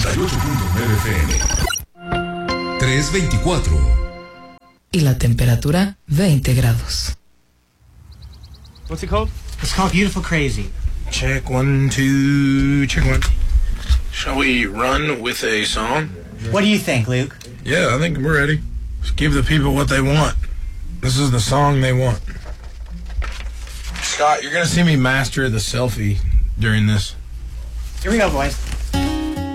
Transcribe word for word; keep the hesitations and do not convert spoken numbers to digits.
noventa y ocho punto nueve F M. tres veinticuatro. Y la temperatura veinte grados. What's it called? It's called Beautiful Crazy. Check one, two, check one. Shall we run with a song? What do you think, Luke? Yeah, I think we're ready. Just give the people what they want. This is the song they want. Scott, you're going to see me master the selfie during this. Here we go, boys.